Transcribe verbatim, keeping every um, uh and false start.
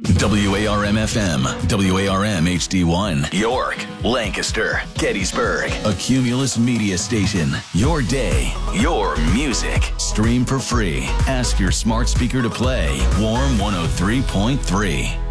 W A R M F M, W A R M H D one, York, Lancaster, Gettysburg, a Cumulus media station. Your day, your music. Stream for free. Ask your smart speaker to play Warm one oh three point three.